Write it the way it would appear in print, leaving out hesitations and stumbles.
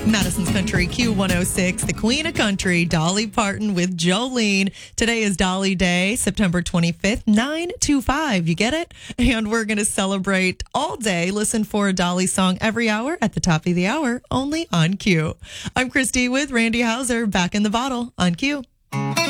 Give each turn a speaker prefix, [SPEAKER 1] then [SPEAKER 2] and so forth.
[SPEAKER 1] Madison's Country Q106, the Queen of Country, Dolly Parton with Jolene. Today is Dolly Day, September 25th, 925. You get it? And we're going to celebrate all day. Listen for a Dolly song every hour at the top of the hour, only on Q. I'm Christy with Randy Hauser, back in the bottle on Q.